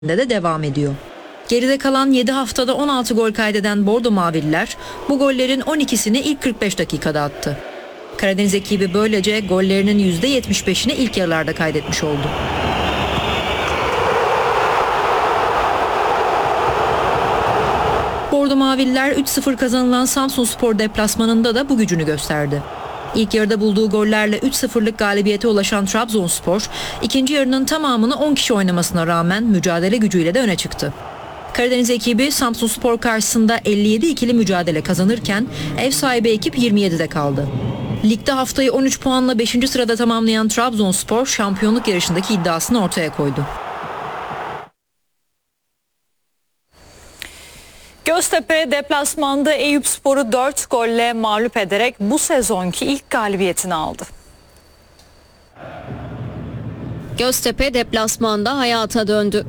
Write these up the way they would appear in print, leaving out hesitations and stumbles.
de devam ediyor. Geride kalan 7 haftada 16 gol kaydeden Bordo Mavililer bu gollerin 12'sini ilk 45 dakikada attı. Karadeniz ekibi böylece gollerinin %75'ini ilk yarılarda kaydetmiş oldu. Bordo Mavililer 3-0 kazanılan Samsunspor deplasmanında da bu gücünü gösterdi. İlk yarıda bulduğu gollerle 3-0'lık galibiyete ulaşan Trabzonspor, ikinci yarının tamamını 10 kişi oynamasına rağmen mücadele gücüyle de öne çıktı. Karadeniz ekibi Samsunspor karşısında 57 ikili mücadele kazanırken ev sahibi ekip 27'de kaldı. Ligde haftayı 13 puanla 5. sırada tamamlayan Trabzonspor şampiyonluk yarışındaki iddiasını ortaya koydu. Göztepe deplasmanda Eyüpspor'u 4 golle mağlup ederek bu sezonki ilk galibiyetini aldı. Göztepe deplasmanda hayata döndü.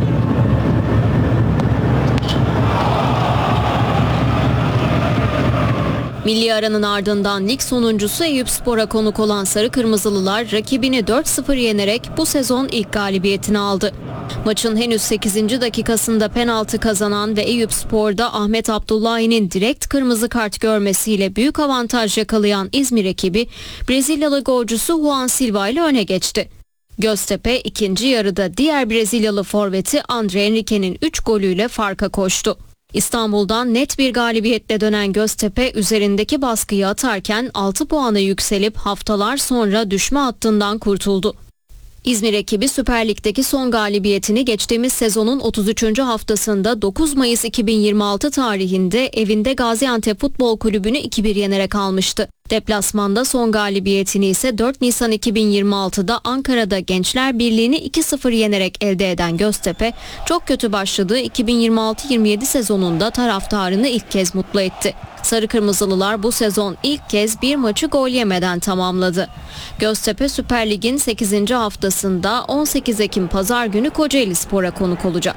Milli aranın ardından lig sonuncusu Eyüpspor'a konuk olan Sarı Kırmızılılar rakibini 4-0 yenerek bu sezon ilk galibiyetini aldı. Maçın henüz 8. dakikasında penaltı kazanan ve Eyüpspor'da Ahmet Abdullahi'nin direkt kırmızı kart görmesiyle büyük avantaj yakalayan İzmir ekibi Brezilyalı golcüsü Juan Silva ile öne geçti. Göztepe ikinci yarıda diğer Brezilyalı forveti Andre Henrique'nin 3 golüyle farka koştu. İstanbul'dan net bir galibiyetle dönen Göztepe üzerindeki baskıyı atarken 6 puana yükselip haftalar sonra düşme hattından kurtuldu. İzmir ekibi Süper Lig'deki son galibiyetini geçtiğimiz sezonun 33. haftasında 9 Mayıs 2026 tarihinde evinde Gaziantep Futbol Kulübü'nü 2-1 yenerek almıştı. Deplasmanda son galibiyetini ise 4 Nisan 2026'da Ankara'da Gençler Birliği'ni 2-0 yenerek elde eden Göztepe, çok kötü başladığı 2026-27 sezonunda taraftarını ilk kez mutlu etti. Sarı Kırmızılılar bu sezon ilk kez bir maçı gol yemeden tamamladı. Göztepe Süper Lig'in 8. haftasında 18 Ekim Pazar günü Kocaelispor'a konuk olacak.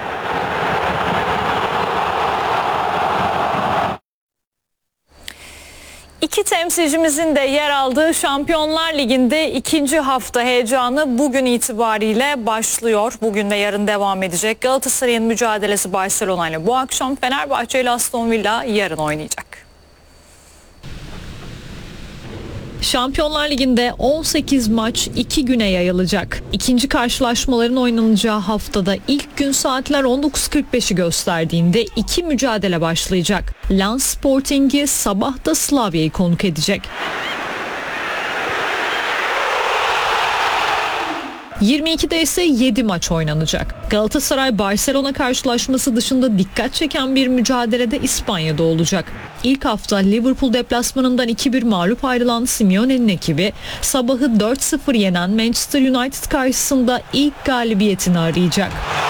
İki temsilcimizin de yer aldığı Şampiyonlar Ligi'nde ikinci hafta heyecanı bugün itibariyle başlıyor. Bugün ve yarın devam edecek. Galatasaray'ın mücadelesi Barcelona ile bu akşam, Fenerbahçe ile Aston Villa yarın oynayacak. Şampiyonlar Ligi'nde 18 maç 2 güne yayılacak. İkinci karşılaşmaların oynanacağı haftada ilk gün saatler 19.45'i gösterdiğinde iki mücadele başlayacak. Lens Sporting'i sabah da Slavya'yı konuk edecek. 22'de ise 7 maç oynanacak. Galatasaray-Barcelona karşılaşması dışında dikkat çeken bir mücadelede İspanya'da olacak. İlk hafta Liverpool deplasmanından 2-1 mağlup ayrılan Simeone'nin ekibi sabahı 4-0 yenen Manchester United karşısında ilk galibiyetini arayacak.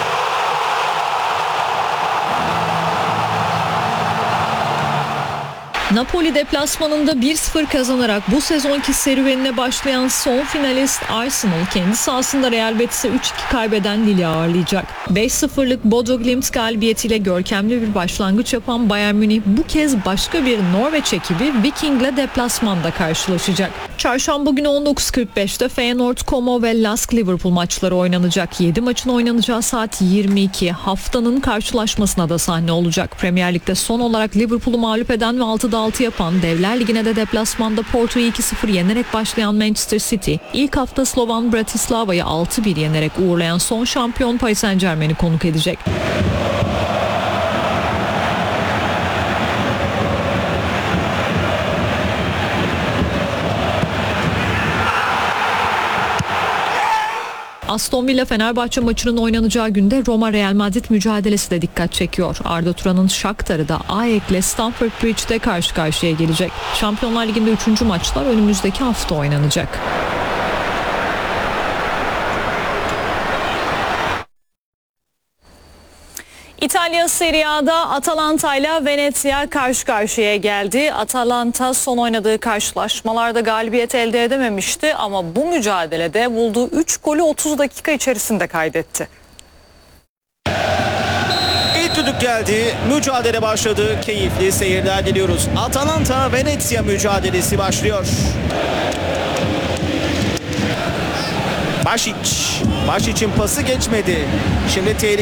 Napoli deplasmanında 1-0 kazanarak bu sezonki serüvenine başlayan son finalist Arsenal kendi sahasında Real Betis'e 3-2 kaybeden Lille'i ağırlayacak. 5-0'lık Bodo Glimt galibiyetiyle görkemli bir başlangıç yapan Bayern Münih bu kez başka bir Norveç ekibi Viking'le deplasmanda karşılaşacak. Çarşamba günü 19.45'te Feyenoord, Como ve Lask Liverpool maçları oynanacak. 7 maçın oynanacağı saat 22. Haftanın karşılaşmasına da sahne olacak. Premier Lig'de son olarak Liverpool'u mağlup eden ve 6'da 6 yapan, Devler Ligi'ne de deplasmanda Porto'yu 2-0 yenerek başlayan Manchester City, ilk hafta Slovan Bratislava'yı 6-1 yenerek uğurlayan son şampiyon Paris Saint-Germain'i konuk edecek. Aston Villa Fenerbahçe maçının oynanacağı günde Roma Real Madrid mücadelesi de dikkat çekiyor. Arda Turan'ın Shakhtar'ı da AEK'le Stamford Bridge'de karşı karşıya gelecek. Şampiyonlar Ligi'nde 3. maçlar önümüzdeki hafta oynanacak. İtalya Serie A'da Atalanta ile Venezia karşı karşıya geldi. Atalanta son oynadığı karşılaşmalarda galibiyet elde edememişti ama bu mücadelede bulduğu 3 golü 30 dakika içerisinde kaydetti. İlk düdük geldi, mücadele başladı. Keyifli seyirler diliyoruz. Atalanta Venezia mücadelesi başlıyor. Bašić. Baş için pası geçmedi. Şimdi tehlikeli.